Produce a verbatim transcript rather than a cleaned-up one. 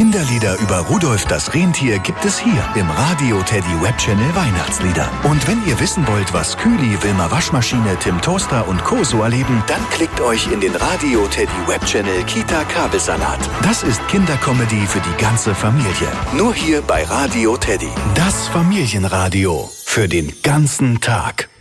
Kinderlieder über Rudolf das Rentier gibt es hier im Radio Teddy Webchannel Weihnachtslieder. Und wenn ihr wissen wollt, was Kühli, Wilma Waschmaschine, Tim Toaster und Co. so erleben, dann klickt euch in den Radio Teddy Webchannel Kita Kabelsalat. Das ist Kindercomedy für die ganze Familie. Nur hier bei Radio Teddy. Das Familienradio für den ganzen Tag.